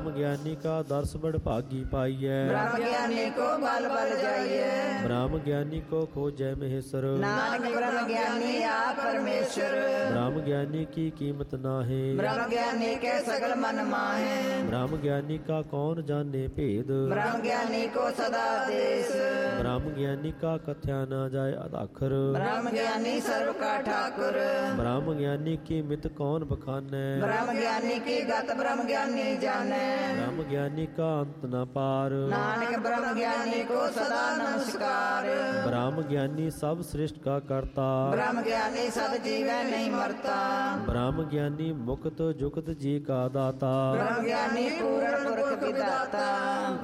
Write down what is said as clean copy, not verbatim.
ब्रह्म ज्ञानी का दर्श बड़ भागी पाइयै। ब्रह्म ज्ञानी को बल बल जाइए। ब्रह्म ज्ञानी को खोजै महेश्वर। नानक ब्रह्म ज्ञानी आप परमेश्वर। ब्रह्म ज्ञानी की कीमत नाहे। ब्रह्म ज्ञानी के सगल मन माहे। ब्रह्म ज्ञानी का कौन जाने भेद। ब्रह्म ज्ञानी को सदा देश। ब्रह्म ज्ञानी का कथ्या न जाय अदाखर। ब्रह्म ज्ञानी सर्व का ठाकुर। ब्रह्म ज्ञानी की मित कौन बखानै। ब्रह्म ज्ञानी की गत ब्रह्म ज्ञानी जाने। ब्रह्म ज्ञानी का अंत न पार। नानक ब्रह्म ज्ञानी को सदा नमस्कार। ब्रह्म ज्ञानी सब सृष्टि का करता। ब्रह्म ज्ञानी सद जीवै नहीं मरता। ब्रह्म ज्ञानी मुक्त जुक्त जी का दाता। ब्रह्म ज्ञानी पूर्ण पुरख विदाता।